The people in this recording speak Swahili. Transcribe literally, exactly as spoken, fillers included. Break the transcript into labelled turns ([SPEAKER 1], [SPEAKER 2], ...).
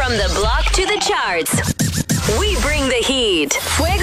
[SPEAKER 1] From the block to the charts, we bring the heat. Fuego